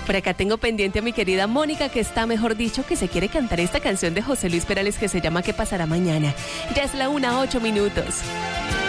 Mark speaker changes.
Speaker 1: Por acá tengo pendiente a mi querida Mónica, que está, mejor dicho, que se quiere cantar esta canción de José Luis Perales que se llama ¿Qué pasará mañana? Ya es la 1:08.